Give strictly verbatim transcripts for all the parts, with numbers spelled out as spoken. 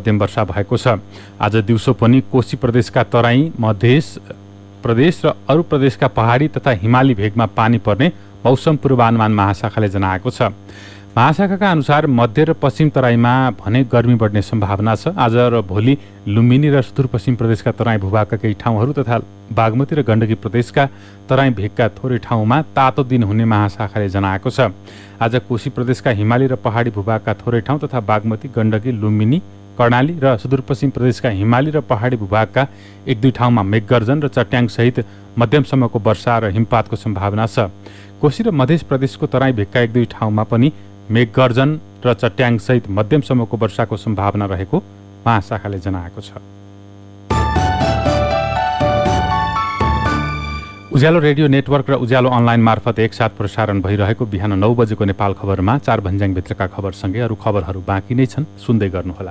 मध्यम वर्षा भएको छ। आज दिउँसो पनि कोशी प्रदेशका तराई, मध्य प्रदेश र अरू प्रदेशका पहाडी तथा हिमाली भेगमा पानी पर्ने मौसम पूर्वानुमान महाशाखाले जनाएको छ। महाशाखाका अनुसार मध्य र पश्चिम तराईमा भने गर्मी बढ्ने सम्भावना छ। आज र भोलि लुम्बिनी र सुदूरपश्चिम प्रदेशका तराई भूभागका केही ठाउँहरू तथा बागमती र गण्डकी प्रदेशका तराई भेगका थोरै ठाउँमा तातो दिन हुने महाशाखाले जनाएको छ। आज कोशी प्रदेशका हिमाली र पहाडी भूभागका थोरै ठाउँ तथा बागमती, गण्डकी, लुम्बिनी, कर्णाली र सुदूरपश्चिम प्रदेशका हिमाली र पहाडी भूभागका एक दुई ठाउँमा मेघगर्जन र चट्याङसहित मध्यमसम्मको वर्षा र हिमपातको सम्भावना छ। कोशी र मध्य प्रदेशको तराई भेगका एक दुई ठाउँमा पनि मेघगर्जन र चट्याङसहित मध्यमसम्मको वर्षाको सम्भावना रहेको महाशाखाले जनाएको छ। उज्यालो रेडियो नेटवर्क र उज्यालो अनलाइन मार्फत एकसाथ प्रसारण भइरहेको बिहान नौ बजेको नेपाल खबरमा चार भन्ज्याङभित्रका खबरसँगै अरू खबरहरू बाँकी नै छन्, सुन्दै गर्नुहोला।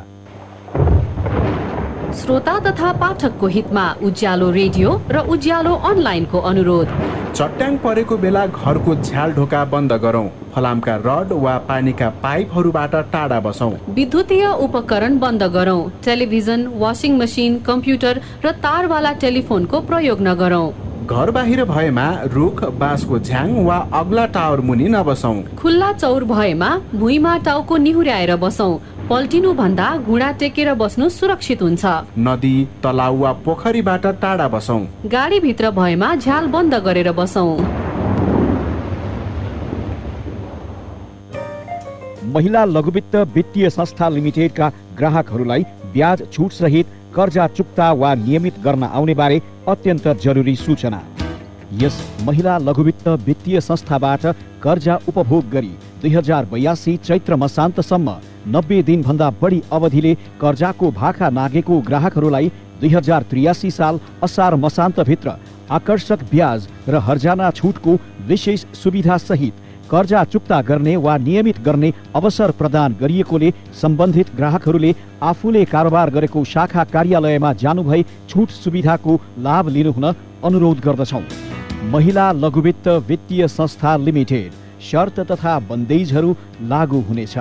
श्रोता तथा पाठकको हितमा उज्यालो रेडियो र उज्यालो अनलाइनको अनुरोध। चट्याङ परेको बेला घरको झ्याल ढोका बन्द गरौँ। फलामका रड वा पानीका पाइपहरूबाट टाढा बसौँ। विद्युतीय उपकरण बन्द गरौँ। टेलिभिजन, वासिङ मसिन, कम्प्युटर र तारवाला टेलिफोनको प्रयोग नगरौँ। घर बाहिर भएमा रुख, बाँसको झ्याङ वा अग्ला टावर मुनि नबसौँ। खुल्ला चौर भएमा भुइँमा टाउको निहुर्याएर बसौँ। पल्टिनु भन्दा घुँडा टेकेर बस्नु सुरक्षित हुन्छ। नदी, तलाउ वा पोखरीबाट टाढा बसौँ। गाडी भित्र भएमा झ्याल बन्द गरेर बसौँ। महिला लघुवित्त वित्तीय संस्था लिमिटेडका ग्राहकहरूलाई ब्याज छुट सहित कर्जा चुक्ता वा नियमित गर्न आउने बारे अत्यन्त जरुरी सूचना। यस महिला लघुवित्त वित्तीय संस्थाबाट कर्जा उपभोग गरी दुई हजार बयासी चैत्र मसान्तसम्म नब्बे दिनभन्दा बढी अवधिले कर्जाको भाका नागेको ग्राहकहरूलाई दुई हजार त्रियासी साल असार मसान्तभित्र आकर्षक ब्याज र हर्जाना छुटको विशेष सुविधा सहित कर्जा चुक्ता गर्ने वा नियमित गर्ने अवसर प्रदान गरिएकोले सम्बन्धित ग्राहकहरूले आफूले कारोबार गरेको शाखा कार्यालयमा जानुभई छुट सुविधाको लाभ लिनुहुन अनुरोध गर्दछौँ। महिला लघुवित्त वित्तीय संस्था लिमिटेड। शर्त तथा बन्देजहरू लागू हुनेछ।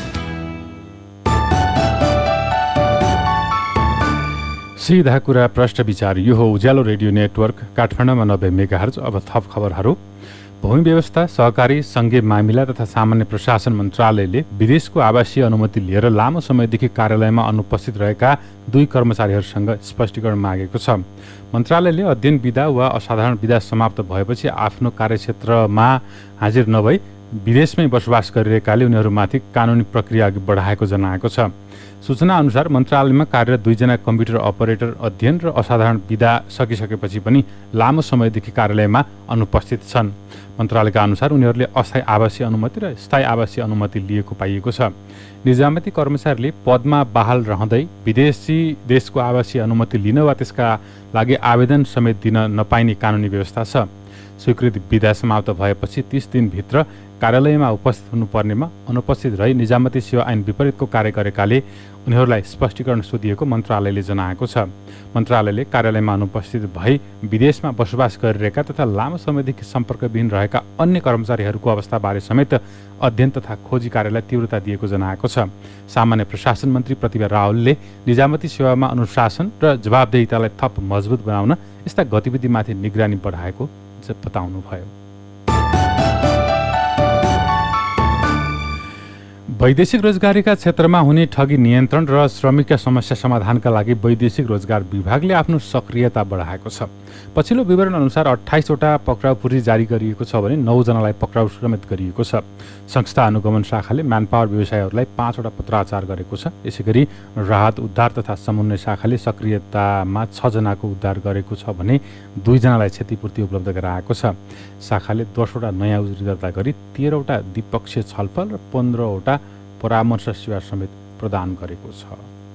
सीधा कुरा प्रश्न विचार। यो हो उज्यालो रेडियो नेटवर्क काठमाडौँमा नब्बे मेगाहर्ज। अब थप खबरहरू। भूमि व्यवस्था, सहकारी, सङ्घीय मामिला तथा सामान्य प्रशासन मन्त्रालयले विदेशको आवासीय अनुमति लिएर लामो समयदेखि कार्यालयमा अनुपस्थित रहेका दुई कर्मचारीहरूसँग स्पष्टीकरण मागेको छ। मन्त्रालयले अध्ययन बिदा वा असाधारण बिदा समाप्त भएपछि आफ्नो कार्यक्षेत्रमा हाजिर नभई विदेशमै बसोबास गरिरहेकाले उनीहरूमाथि कानुनी प्रक्रिया अघि बढाएको जनाएको छ। सूचना अनुसार मन्त्रालयमा कार्यरत दुईजना कम्प्युटर अपरेटर अध्ययन र असाधारण बिदा सकिसकेपछि पनि लामो समयदेखि कार्यालयमा अनुपस्थित छन्। मन्त्रालयका अनुसार उनीहरूले अस्थायी आवासीय अनुमति र स्थायी आवासीय अनुमति लिएको पाइएको छ। निजामती कर्मचारीले पदमा बहाल रहँदै विदेशी देशको आवासीय अनुमति लिन वा त्यसका लागि आवेदन समेत दिन नपाइने कानुनी व्यवस्था छ। स्वीकृत बिदा समाप्त भएपछि तीस दिनभित्र कार्यालयमा उपस्थित हुनुपर्नेमा अनुपस्थित रही निजामती सेवा ऐन विपरीतको कार्य गरेकाले उनीहरूलाई स्पष्टीकरण सोधिएको मन्त्रालयले जनाएको छ। मन्त्रालयले कार्यालयमा अनुपस्थित भई विदेशमा बसोबास गरिरहेका तथा लामो समयदेखि सम्पर्कविहीन रहेका अन्य कर्मचारीहरूको अवस्थाबारे समेत अध्ययन तथा खोजी कार्यलाई तीव्रता दिएको जनाएको छ। सामान्य प्रशासन मन्त्री प्रतिभा रावलले निजामती सेवामा अनुशासन र जवाबदेहितालाई थप मजबुत बनाउन यस्ता गतिविधिमाथि निगरानी बढाएको बताउनुभयो। वैदेशिक रोजगारीका क्षेत्रमा हुने ठगी नियन्त्रण र श्रमिकका समस्या समाधानका लागि वैदेशिक रोजगार विभागले आफ्नो सक्रियता बढाएको छ। पछिल्लो विवरण अनुसार अठाइसवटा पक्राउ पूर्जी जारी गरिएको छ भने नौजनालाई पक्राउ समेत गरिएको छ। संस्था अनुगमन शाखाले म्यानपावर व्यवसायहरूलाई पाँचवटा पत्राचार गरेको छ। यसैगरी राहत उद्धार तथा समन्वय शाखाले सक्रियतामा छजनाको उद्धार गरेको छ भने दुईजनालाई क्षतिपूर्ति उपलब्ध गराएको छ। शाखाले दसवटा नयाँ उजुरी दर्ता गरी तेह्रवटा द्विपक्षीय छलफल र पन्ध्रवटा परामर्श सेवा समेत प्रदान गरेको छ।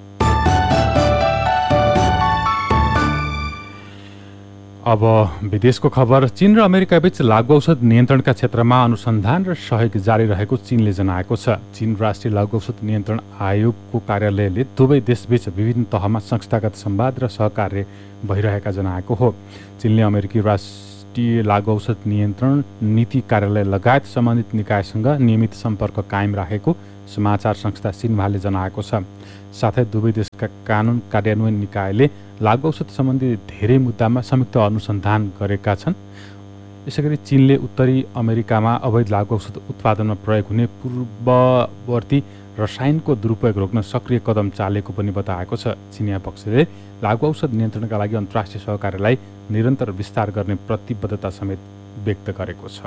अब विदेशको खबर। चीन र अमेरिका बीच लागू औषध नियन्त्रणका क्षेत्रमा अनुसन्धान र सहयोग जारी रहेको चीनले जनाएको छ। चीन राष्ट्रिय लागू औषध नियन्त्रण आयोगको कार्यालयले दुवै देशबीच विभिन्न तहमा संस्थागत संवाद र सहकार्य भइरहेका जनाएको हो। चीनले अमेरिकी राष्ट्रिय बिटिए लागु औषध नियन्त्रण नीति कार्यालय लगायत सम्बन्धित निकायसँग नियमित सम्पर्क कायम राखेको समाचार संस्था सिन्भाले जनाएको छ। साथै दुवै देशका कानुन कार्यान्वयन निकायले लागु औषध सम्बन्धी धेरै मुद्दामा संयुक्त अनुसन्धान गरेका छन्। यसैगरी चीनले उत्तरी अमेरिकामा अवैध लागु औषध उत्पादनमा प्रयोग हुने पूर्ववर्ती रसायनको दुरुपयोग रोक्न सक्रिय कदम चालेको पनि बताएको छ। चिनिया पक्षले लागु औषध नियन्त्रणका लागि अन्तर्राष्ट्रिय सहकार्यलाई निरन्तर विस्तार गर्ने प्रतिबद्धता समेत व्यक्त गरेको छ।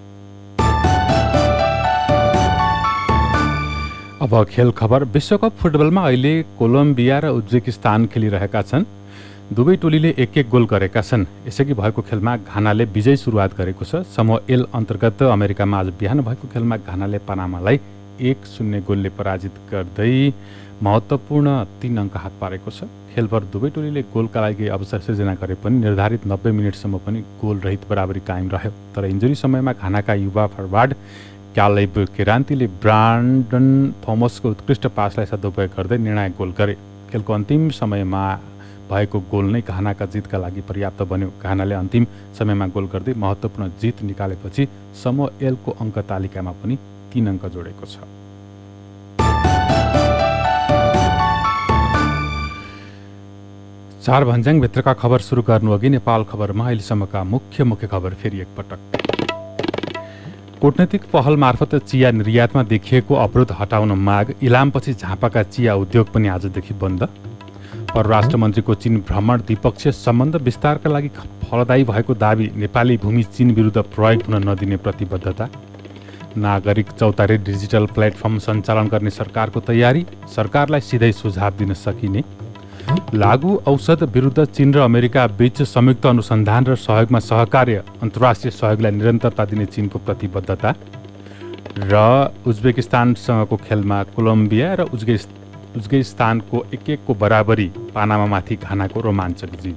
अब खेल खबर। विश्वकप फुटबलमा अहिले कोलम्बिया र उज्बेकिस्तान खेलिरहेका छन्। दुवै टोलीले एक एक गोल गरेका छन्। यसअघि भएको खेलमा घानाले विजय सुरुवात गरेको छ। समूह एल अन्तर्गत अमेरिकामा आज बिहान भएको खेलमा घानाले पनामालाई एक शून्य गोलले पराजित गर्दै महत्त्वपूर्ण तीन अङ्क हात पारेको छ। खेलभर दुवै टोलीले गोलका लागि अवसर सिर्जना गरे पनि निर्धारित नब्बे मिनटसम्म पनि गोल रहित बराबरी कायम रह्यो। तर इन्जुरी समयमा घानाका युवा फरवार्ड क्यालेब केरान्तीले ब्रान्डन थोमसको उत्कृष्ट पासलाई सदुपयोग गर्दै निर्णायक गोल गरे। खेलको अन्तिम समयमा भएको गोल नै घानाका जितका लागि पर्याप्त बन्यो। घानाले अन्तिम समयमा गोल गर्दै महत्त्वपूर्ण जित निकालेपछि समूह एलको अङ्क तालिकामा पनि तीन अङ्क जोडेको छ। चार भन्ज्याङभित्रका खबर सुरु गर्नु अघि नेपाल खबरमा अहिलेसम्मका मुख्य मुख्य खबर फेरि एकपटक। कूटनैतिक पहल मार्फत चिया निर्यातमा देखिएको अवरोध हटाउन माग। इलामपछि झापाका चिया उद्योग पनि आजदेखि बन्द। परराष्ट्र मन्त्रीको चीन भ्रमण द्विपक्षीय सम्बन्ध विस्तारका लागि फलदायी भएको दावी। नेपाली भूमि चीन विरुद्ध प्रयोग हुन नदिने प्रतिबद्धता। नागरिक चौतारी डिजिटल प्लेटफर्म सञ्चालन गर्ने सरकारको तयारी। सरकारलाई सिधै सुझाव दिन सकिने। लागु औषध विरुद्ध चीन र अमेरिका बीच संयुक्त अनुसन्धान र सहयोगमा सहकार्य। अन्तर्राष्ट्रिय सहयोगलाई निरन्तरता दिने चीनको प्रतिबद्धता। र उज्बेकिस्तानसँगको खेलमा कोलम्बिया र उज्बेकिस्तान उज्बेकिस्तानको एक एकको बराबरी। पानामामाथि घानाको रोमाञ्चक जित।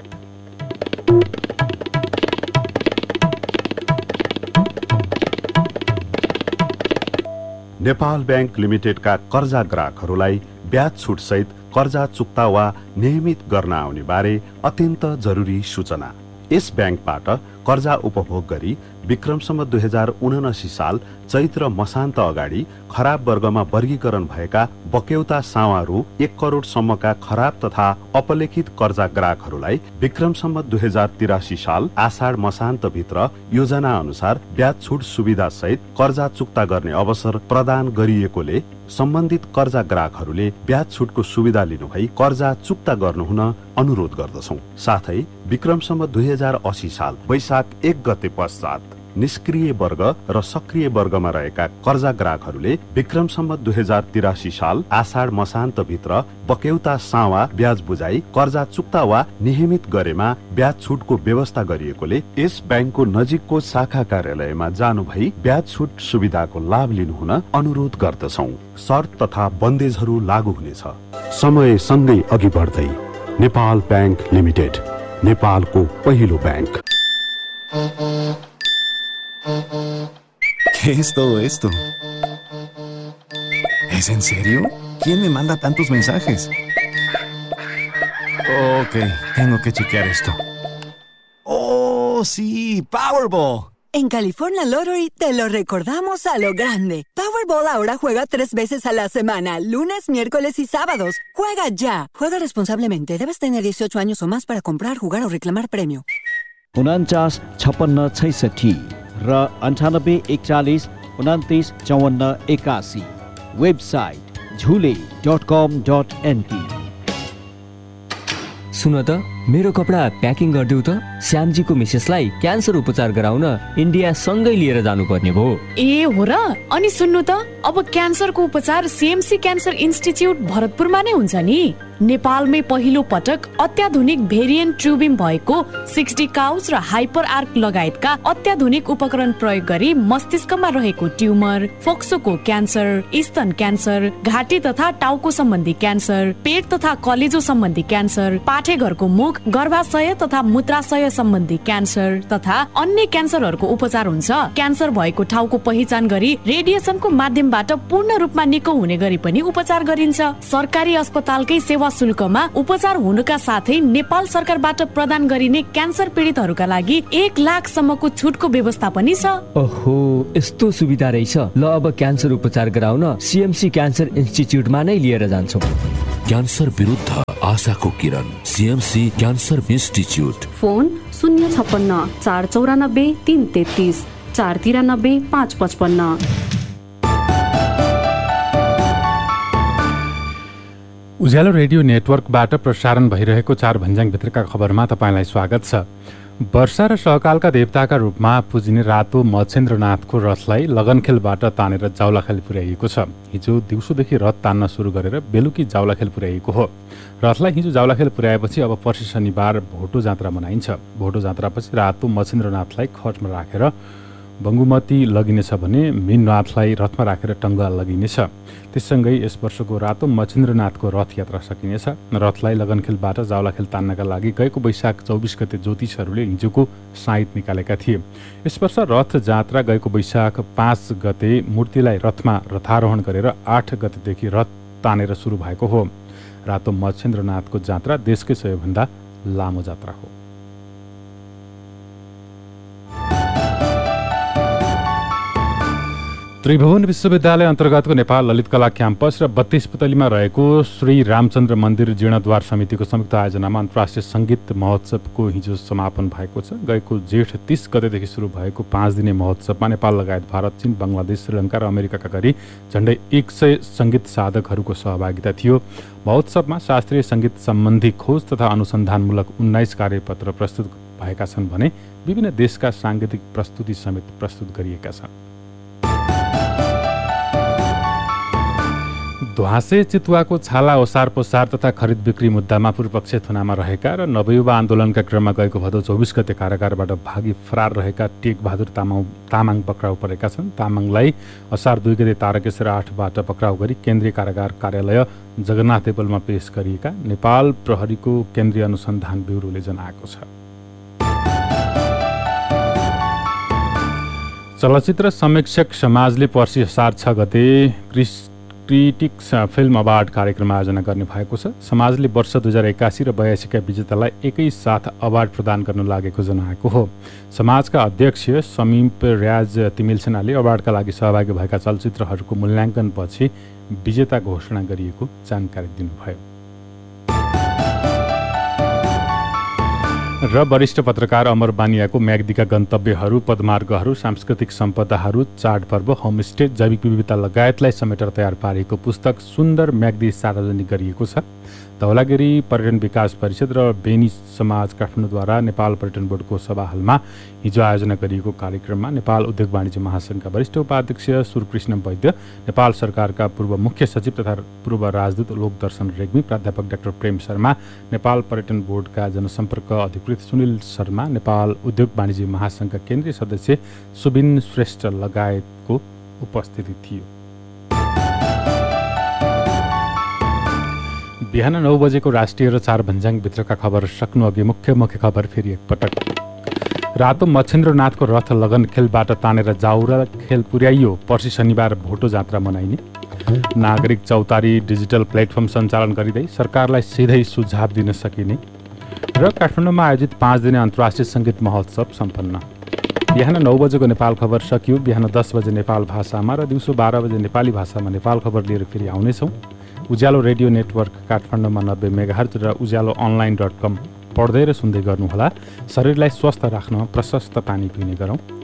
नेपाल ब्याङ्क लिमिटेडका कर्जा ग्राहकहरूलाई ब्याज छुटसहित कर्जा चुक्ता वा नियमित गर्न आउने बारे अत्यन्त जरुरी सूचना। यस ब्याङ्कबाट कर्जा उपभोग गरी विक्रमसम्म दुई हजार उनासी साल चैत्र मसान्त अगाडि खराब वर्गमा वर्गीकरण भएका बक्यौता सावा रु एक करोडसम्मका खराब तथा अपलेखित कर्जा ग्राहकहरूलाई विक्रमसम्म दुई हजार तिरासी साल आषाढ मसान्त भित्र योजना अनुसार ब्याज छुट सुविधा सहित कर्जा चुक्ता गर्ने अवसर प्रदान गरिएकोले सम्बन्धित कर्जा ग्राहकहरूले ब्याज छुटको सुविधा लिनुभई कर्जा चुक्ता गर्नुहुन अनुरोध गर्दछौं। साथै विक्रमसम्म दुई हजार अस्सी साल वैशाख एक गते पश्चात निष्क्रिय वर्ग र सक्रिय वर्गमा रहेका कर्जा ग्राहकहरूले विक्रमसम्म दुई हजार तिरासी साल आषाढ मसान्त भित्र बक्यौता सावा ब्याज बुझाई कर्जा चुक्ता वा नियमित गरेमा ब्याज छुटको व्यवस्था गरिएकोले यस ब्याङ्कको नजिकको शाखा कार्यालयमा जानु भई ब्याज छुट सुविधाको लाभ लिनुहुन अनुरोध गर्दछौं। शर्त तथा बन्देजहरू लागू हुनेछ। समय सँगै अघि बढ्दै नेपाल ब्याङ्क लिमिटेड, नेपालको पहिलो bank. ¿Qué es todo esto? ¿Es en serio? ¿Quién me manda tantos mensajes? Ok, tengo que chequear esto. ¡Oh, sí! ¡Powerball! En California Lottery te lo recordamos a lo grande. Powerball ahora juega tres veces a la semana, lunes, miércoles y sábados. ¡Juega ya! Juega responsablemente. Debes tener dieciocho años o más para comprar, jugar o reclamar premio. उनान्चास छप्पन्न छैसठी र अन्ठानब्बे एकचालिस उनातिस चौवन्न एकासी। Website झुले dot कम dot NP. सुन त मेरो कपडा packing गरिदेऊ त। श्यामजीको मिसेसलाई क्यान्सर उपचार गराउन इन्डिया सँगै लिएर जानुपर्ने भयो। ए हो र? अनि सुन्नु त, अब क्यान्सरको उपचार सीएमसी क्यान्सर इन्स्टिच्युट भरतपुरमा नै हुन्छ नि। नेपालमै पहिलो पटक अत्याधुनिक भेरिएन्ट ट्युबिम भएको सिक्सटी काउच र हाइपर आर्क लगायतका अत्याधुनिक उपकरण प्रयोग गरी मस्तिष्कमा रहेको ट्युमर, फोक्सोको क्यान्सर, स्तन क्यान्सर, घाँटी तथा टाउको सम्बन्धी क्यान्सर, पेट तथा कलेजो सम्बन्धी क्यान्सर, पाठेघरको मुख मुख गर्भाशय तथा मूत्राशय सम्बन्धी क्यान्सर तथा अन्य क्यान्सरहरूको उपचार हुन्छ। क्यान्सर भएको ठाउँको पहिचान गरी रेडिएसनको माध्यमबाट पूर्ण रूपमा निको हुने गरी पनि उपचार गरिन्छ। सरकारी अस्पतालकै सेवा शुल्कमा उपचार हुनुका साथै नेपाल सरकारबाट प्रदान गरिने क्यान्सर पीडितहरूका लागि एक लाख सम्मको छुटको व्यवस्था पनि छ। ओहो, यस्तो सुविधा रहेछ। ल अब क्यान्सर उपचार गराउन सीएमसी क्यान्सर इन्स्टिच्युटमा नै लिएर जान्छौँ। क्यान्सर विरुद्ध आशाको किरण, सीएमसी क्यान्सर इन्स्टिच्युट। फोन शून्य छप्पन्न चार चौरानब्बे तीन तेत्तिस चार तिरानब्बे पाँच पचपन्न। उज्यालो रेडियो नेटवर्कबाट प्रसारण भइरहेको चार भन्ज्याङभित्रका खबरमा तपाईँलाई स्वागत छ। वर्षा र सहकालका देवताका रूपमा पुजिने रातो मच्छेन्द्रनाथको रथलाई लगनखेलबाट तानेर जाउलाखेल पुर्याइएको छ। हिजो दिउँसोदेखि रथ तान्न सुरु गरेर बेलुकी जाउलाखेल पुर्याइएको हो। रथलाई हिजो जाउलाखेल पुर्याएपछि अब पर्सि शनिबार भोटो जात्रा मनाइन्छ। भोटो जात्रापछि रातो मच्छेन्द्रनाथलाई खर्चमा राखेर बङ्गुमती लगिनेछ भने मीननाथलाई रथमा राखेर टङ्गा लगिनेछ। त्यससँगै यस वर्षको रातो मच्छेन्द्रनाथको रथ यात्रा सकिनेछ। रथलाई लगनखेलबाट जाउलाखेल तान्नका लागि गएको वैशाख चौबिस गते ज्योतिषहरूले हिजोको साइत निकालेका थिए। यस वर्ष रथ जात्रा गएको वैशाख पाँच गते मूर्तिलाई रथमा रथारोहण गरेर आठ गतेदेखि रथ तानेर सुरु भएको हो। रातो मच्छेन्द्रनाथको जात्रा देशकै सबैभन्दा लामो जात्रा हो। त्रिभुवन विश्वविद्यालय अन्तर्गतको नेपाल ललित कला क्याम्पस र बत्तीस पुतलीमा रहेको श्री रामचन्द्र मन्दिर जीर्णोद्धार समितिको संयुक्त आयोजनामा अन्तर्राष्ट्रिय सङ्गीत महोत्सवको हिजो समापन भएको छ। गएको जेठ तीस गतेदेखि सुरु भएको पाँच दिने महोत्सवमा नेपाल लगायत भारत, चीन, बङ्गलादेश, श्रीलङ्का र अमेरिकाका गरी झण्डै एक सय सङ्गीत साधकहरूको सहभागिता थियो। महोत्सवमा शास्त्रीय सङ्गीत सम्बन्धी खोज तथा अनुसन्धानमूलक उन्नाइस कार्यपत्र प्रस्तुत भएका छन् भने विभिन्न देशका साङ्गीतिक प्रस्तुति समेत प्रस्तुत गरिएका छन्। ध्वाँसे चितुवाको छाला ओसार पोसार तथा खरिद बिक्री मुद्दामा पूर्वपक्ष थुनामा रहेका र नवयुवा आन्दोलनका क्रममा गएको भदौ चौबिस गते कारागारबाट भागी फरार रहेका टेक बहादुर तामाङ तामाङ पक्राउ परेका छन्। तामाङलाई असार दुई गते तारकेश्वर आठबाट पक्राउ गरी केन्द्रीय कारागार कार्यालय जगन्नाथ देवलमा पेश गरिएका नेपाल प्रहरीको केन्द्रीय अनुसन्धान ब्युरोले जनाएको छ। चलचित्र समीक्षक समाजले पर्सि असार छ गते क्रिस क्रिटिक्स फिल्म अवार्ड कार्यक्रम आयोजना गर्ने भएको छ। समाजले वर्ष दुई हजार एकासी र बयासीका विजेतालाई एकैसाथ अवार्ड प्रदान गर्न लागेको जनाएको हो। समाजका अध्यक्ष समीप राज तिमिलसेनाले अवार्डका लागि सहभागी भएका चलचित्रहरूको मूल्याङ्कनपछि विजेता घोषणा गरिएको जानकारी दिनुभयो। र वरिष्ठ पत्रकार अमर बानियाको म्याग्दीका गन्तव्यहरू, पदमार्गहरू, सांस्कृतिक सम्पदाहरू, चाडपर्व, होमस्टे, जैविक विविधता लगायतलाई समेटेर तयार पारिएको पुस्तक सुन्दर म्याग्दी सार्वजनिक गरिएको छ। धौलागिरी पर्यटन विकास परिषद र बेनी समाज काठमाडौँद्वारा नेपाल पर्यटन बोर्डको सभा हलमा हिजो आयोजना गरिएको कार्यक्रममा नेपाल उद्योग वाणिज्य महासङ्घका वरिष्ठ उपाध्यक्ष सुरकृष्ण वैद्य, नेपाल सरकारका पूर्व मुख्य सचिव तथा पूर्व राजदूत लोकदर्शन रेग्मी, प्राध्यापक डाक्टर प्रेम शर्मा, नेपाल पर्यटन बोर्डका जनसम्पर्क अधिकृत सुनिल शर्मा, नेपाल उद्योग वाणिज्य महासङ्घका केन्द्रीय सदस्य सुबिन श्रेष्ठ लगायतको उपस्थिति थियो। बिहान नौ बजेको राष्ट्रिय र चार भन्ज्याङभित्रका खबर सक्नु अघि मुख्य मुख्य खबर फेरि एकपटक। रातो मच्छेन्द्रनाथको रथ लगन खेलबाट तानेर जाउरा खेल पुर्याइयो। पर्सि शनिबार भोटो जात्रा मनाइने। नागरिक चौतारी डिजिटल प्लेटफर्म सञ्चालन गरिँदै सरकारलाई सिधै सुझाव दिन सकिने। र काठमाडौँमा आयोजित पाँच दिने अन्तर्राष्ट्रिय सङ्गीत महोत्सव सम्पन्न। बिहान नौ बजेको नेपाल खबर सकियो। बिहान दस बजे नेपाल भाषामा र दिउँसो बाह्र बजे नेपाली भाषामा नेपाल खबर लिएर फेरि आउनेछौँ। उज्यालो रेडियो नेटवर्क काठमाडौँमा नब्बे मेगाहर्ज र उज्यालो अनलाइन डट कम पढ्दै र सुन्दै गर्नुहोला। शरीरलाई स्वस्थ राख्न प्रशस्त पानी पिउने गरौँ।